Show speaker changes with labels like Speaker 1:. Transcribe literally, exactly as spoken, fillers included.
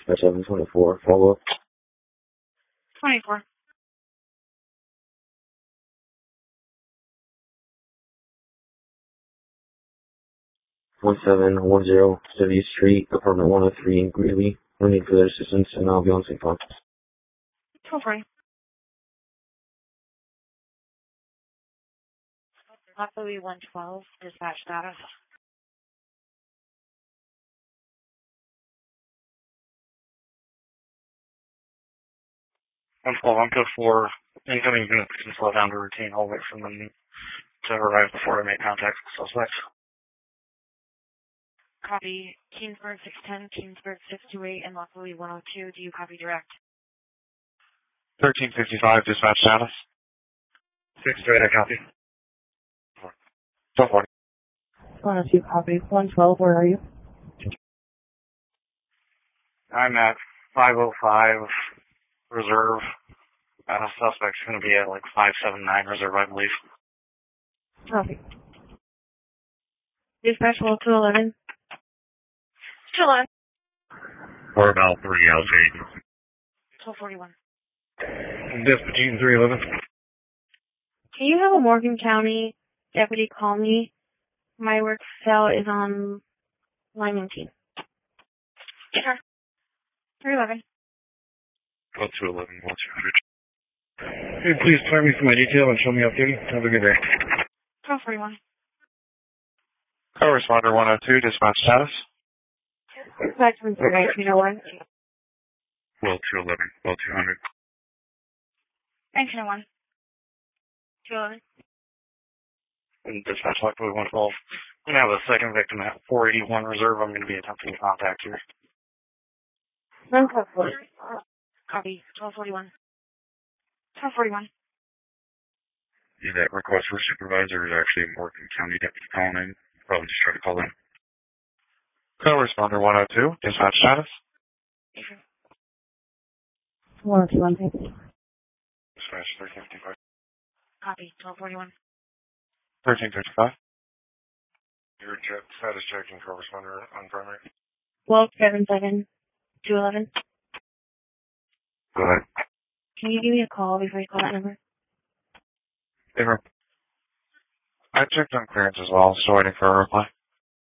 Speaker 1: dispatch seven twenty-four, follow up.
Speaker 2: twenty-four.
Speaker 1: one seven one zero City Street, apartment one oh three in Greeley. No need further assistance, and I'll be on scene phone.
Speaker 2: twelve forty. Lot Louis one twelve, dispatch status.
Speaker 3: one twelve, I'm code four. Incoming units can slow down to routine. I'll wait for them to arrive before I make contact with suspects.
Speaker 2: Copy. Keensburg six ten, Keensburg six two eight, and Lot Louis one oh two. Do you copy direct?
Speaker 4: thirteen fifty-five, dispatch status.
Speaker 3: six two eight, I copy.
Speaker 4: twelve forty.
Speaker 5: one oh two, copy. one twelve, where are you?
Speaker 3: I'm at five oh five reserve. Uh, suspect's going to be at like five seven nine reserve, I believe.
Speaker 5: Copy. Dispatch level two eleven.
Speaker 2: two eleven.
Speaker 3: Or about three, I'll say.
Speaker 2: twelve forty-one.
Speaker 3: Dispatching three eleven.
Speaker 5: Can you have a Morgan County deputy call me? My work cell is on line nineteen.
Speaker 2: Sure. three eleven.
Speaker 3: Go two eleven, one two hundred. Hey, please fire me for my detail and show me off duty. Have a good day.
Speaker 2: twelve forty-one.
Speaker 4: Co-responder one oh two, dispatch status.
Speaker 5: Dispatch one three nineteen oh one.
Speaker 3: Well, two eleven, well, two hundred.
Speaker 2: nineteen oh one. two eleven.
Speaker 3: And dispatch Lot Louis one twelve. I'm going to have a second victim at four eighty-one reserve. I'm going to be attempting to contact here.
Speaker 5: One twelve four.
Speaker 2: Copy. twelve forty-one. twelve forty-one.
Speaker 3: Yeah, that request for supervisor is actually Morgan County deputy calling in. Probably just try to call in.
Speaker 4: Co-responder one oh two, dispatch status.
Speaker 5: one oh two, one two.
Speaker 3: Dispatch thirteen fifty-five.
Speaker 2: Copy. twelve forty-one.
Speaker 4: thirteen fifty-five.
Speaker 3: Your check, status checking co-responder on primary.
Speaker 5: twelve seven seven two eleven.
Speaker 3: Go ahead.
Speaker 5: Can you give me a call before you call that number?
Speaker 4: I checked on clearance as well, still waiting for a reply.